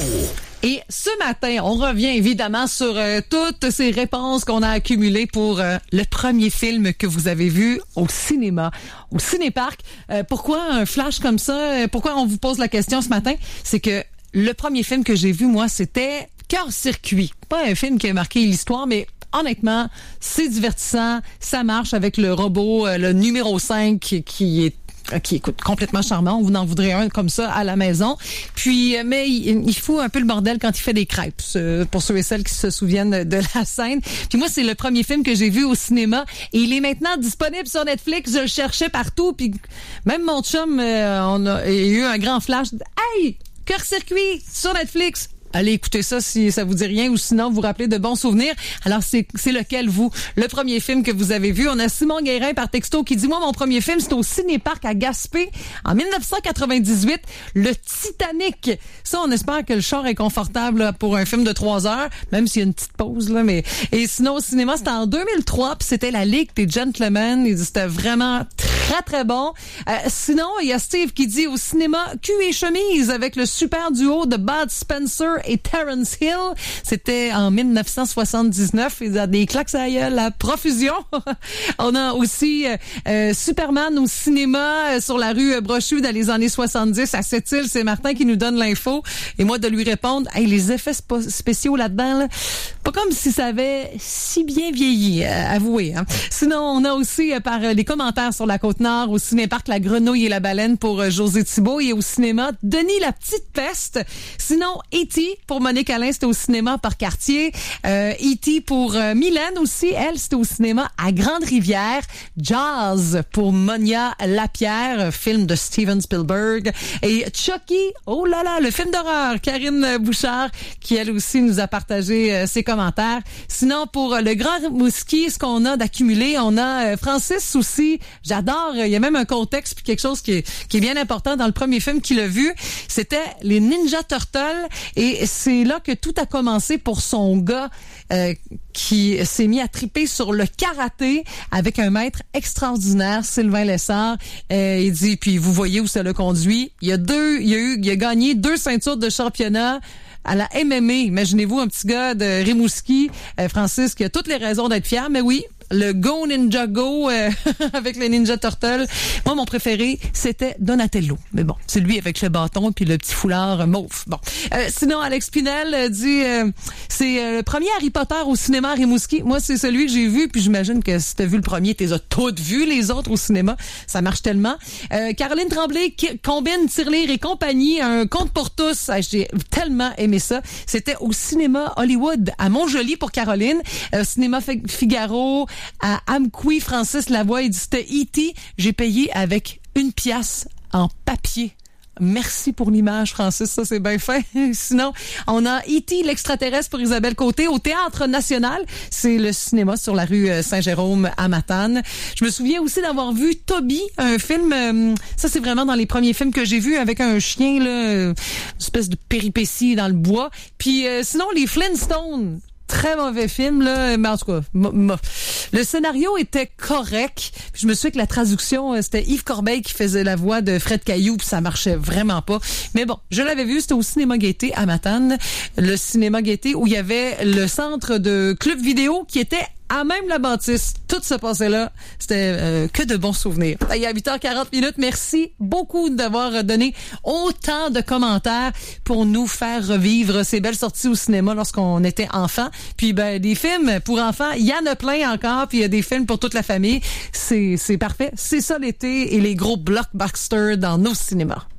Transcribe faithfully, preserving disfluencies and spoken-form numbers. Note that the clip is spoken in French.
Et ce matin, on revient évidemment sur euh, toutes ces réponses qu'on a accumulées pour euh, le premier film que vous avez vu au cinéma, au Cinéparc. Euh, pourquoi un flash comme ça? Pourquoi on vous pose la question ce matin? C'est que le premier film que j'ai vu, moi, c'était Cœur-Circuit. Pas un film qui a marqué l'histoire, mais honnêtement, c'est divertissant. Ça marche avec le robot, euh, le numéro cinq qui, qui est qui écoute complètement charmant. On vous en voudrait un comme ça à la maison. Puis, mais il, il fout un peu le bordel quand il fait des crêpes, pour ceux et celles qui se souviennent de la scène. Puis moi, c'est le premier film que j'ai vu au cinéma et il est maintenant disponible sur Netflix. Je le cherchais partout. Puis même mon chum, euh, on a, a eu un grand flash. Hey! Cœur-Circuit sur Netflix! Allez écouter ça si ça vous dit rien ou sinon vous rappelez de bons souvenirs. Alors c'est c'est lequel vous le premier film que vous avez vu? On a Simon Guérin par texto qui dit moi mon premier film c'était au Cinéparc à Gaspé en dix-neuf cent quatre-vingt-dix-huit, le Titanic. Ça on espère que le char est confortable là, pour un film de trois heures, même s'il y a une petite pause là. Mais et sinon au cinéma c'était en deux mille trois puis c'était la Ligue des Gentlemen. Il dit c'était vraiment très très bon. Euh, sinon il y a Steve qui dit au cinéma Cul et chemise avec le super duo de Bud Spencer et Terence Hill. C'était en dix-neuf cent soixante-dix-neuf. Il a des claques à la gueule, la profusion. On a aussi euh, euh, Superman au cinéma euh, sur la rue Brochu dans les années soixante-dix à Sept-Îles. C'est Martin qui nous donne l'info. Et moi de lui répondre, hey, les effets sp- spéciaux là-dedans, là, pas comme si ça avait si bien vieilli, euh, avouez. Hein. Sinon, on a aussi euh, par euh, les commentaires sur la Côte-Nord au Cinéparc La Grenouille et la Baleine pour euh, José Thibault et au cinéma Denis la Petite Peste. Sinon, E T pour Monique Alain, c'était au cinéma par quartier. Euh, E T pour euh, Mylène aussi, elle, c'était au cinéma à Grande-Rivière. Jazz pour Monia Lapierre, film de Steven Spielberg. Et Chucky, oh là là, le film d'horreur, Karine Bouchard, qui elle aussi nous a partagé euh, ses commentaires. Sinon, pour euh, le Grand Rimouski, ce qu'on a d'accumulé, on a euh, Francis aussi. J'adore, il y a même un contexte puis quelque chose qui est, qui est bien important dans le premier film qu'il a vu. C'était les Ninja Turtles. Et c'est là que tout a commencé pour son gars euh, qui s'est mis à triper sur le karaté avec un maître extraordinaire, Sylvain Lessard. Euh, il dit, puis vous voyez où ça l'a conduit. Il y a deux, il y a eu, il a gagné deux ceintures de championnat à la M M A. Imaginez-vous un petit gars de Rimouski, euh, Francis, qui a toutes les raisons d'être fier, mais oui, le Go Ninja Go euh, avec les Ninja Turtles. Moi, mon préféré, c'était Donatello. Mais bon, c'est lui avec le bâton puis le petit foulard mauve. Bon. Euh, sinon, Alex Pinel euh, dit euh, c'est euh, le premier Harry Potter au cinéma à Rimouski. Moi, c'est celui que j'ai vu, puis j'imagine que si t'as vu le premier, t'es toutes vu les autres au cinéma. Ça marche tellement. Euh, Caroline Tremblay qui combine tirelire et compagnie, un conte pour tous. Ah, j'ai tellement aimé ça. C'était au cinéma Hollywood à Montjoly pour Caroline. Euh, cinéma Figaro à Amqui, Francis Lavoie, il dit c'était E T. J'ai payé avec une pièce en papier. Merci pour l'image, Francis, ça c'est bien fait. Sinon, on a E T l'extraterrestre pour Isabelle Côté au Théâtre National. C'est le cinéma sur la rue Saint-Jérôme à Matane. Je me souviens aussi d'avoir vu Toby, un film, euh, ça c'est vraiment dans les premiers films que j'ai vus avec un chien, là, une espèce de péripétie dans le bois. Puis euh, sinon, les Flintstones. Très mauvais film, là, mais en tout cas, m- m- le scénario était correct. Puis je me souviens que la traduction, c'était Yves Corbeil qui faisait la voix de Fred Caillou, puis ça marchait vraiment pas. Mais bon, je l'avais vu, c'était au Cinéma Gaieté à Matane, le Cinéma Gaieté où il y avait le centre de club vidéo qui était à même la bâtisse. Tout se passait là. C'était euh, que de bons souvenirs. Il y a huit heures quarante minutes. Merci beaucoup d'avoir donné autant de commentaires pour nous faire revivre ces belles sorties au cinéma lorsqu'on était enfant. Puis ben des films pour enfants, il y en a plein encore. Puis il y a des films pour toute la famille. C'est c'est parfait. C'est ça l'été et les gros blockbusters dans nos cinémas.